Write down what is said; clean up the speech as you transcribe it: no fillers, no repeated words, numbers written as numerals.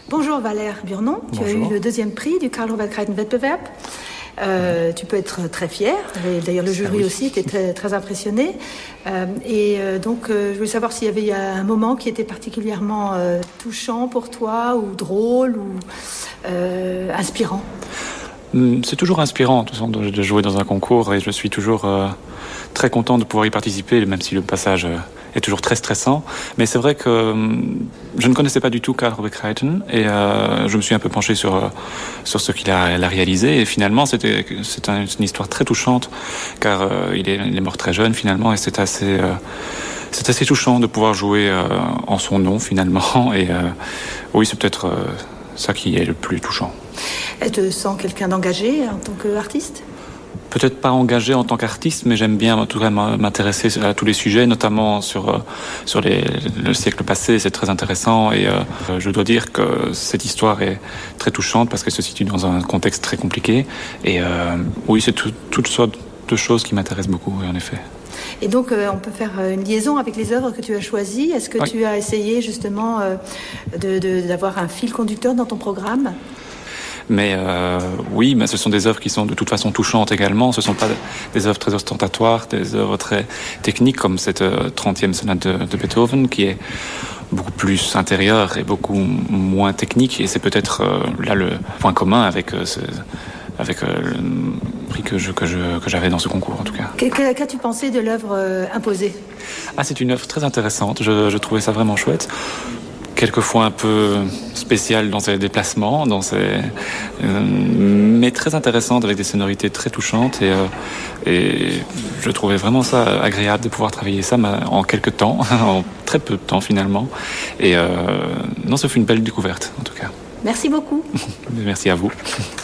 Bonjour Valère Burnon, tu as eu le 2e prix du Karl Robert Kreiten-Wettbewerb. Tu peux être très fier, et d'ailleurs le jury aussi était très, très impressionné. Donc je voulais savoir s'il y avait un moment qui était particulièrement touchant pour toi, ou drôle, ou inspirant. C'est toujours inspirant de jouer dans un concours et je suis toujours très content de pouvoir y participer, même si le passage est toujours très stressant. Mais c'est vrai que je ne connaissais pas du tout Karl Robert Kreiten et je me suis un peu penché sur ce qu'il a réalisé. Et finalement, c'est une histoire très touchante car il est mort très jeune finalement et c'est assez touchant de pouvoir jouer en son nom finalement. Et oui, c'est peut-être ça qui est le plus touchant. Et tu te sens quelqu'un d'engagé en tant qu'artiste ? Peut-être pas engagé en tant qu'artiste, mais j'aime bien en tout cas m'intéresser à tous les sujets, notamment sur le siècle passé. C'est très intéressant et je dois dire que cette histoire est très touchante parce qu'elle se situe dans un contexte très compliqué. Et oui, c'est toutes sortes de choses qui m'intéressent beaucoup, oui, en effet. Et donc, on peut faire une liaison avec les œuvres que tu as choisies. Est-ce que tu as essayé justement d'avoir un fil conducteur dans ton programme ? Mais oui, mais ce sont des œuvres qui sont de toute façon touchantes également. Ce ne sont pas des œuvres très ostentatoires, des œuvres très techniques comme cette 30e sonate de Beethoven qui est beaucoup plus intérieure et beaucoup moins technique. Et c'est peut-être là le point commun avec le prix que j'avais dans ce concours en tout cas. Qu'as-tu pensé de l'œuvre imposée ? C'est une œuvre très intéressante. Je trouvais ça vraiment chouette. Quelquefois un peu spéciale dans ses déplacements, mais très intéressante avec des sonorités très touchantes et je trouvais vraiment ça agréable de pouvoir travailler ça en quelques temps, en très peu de temps finalement. Et non, ce fut une belle découverte en tout cas. Merci beaucoup. Merci à vous.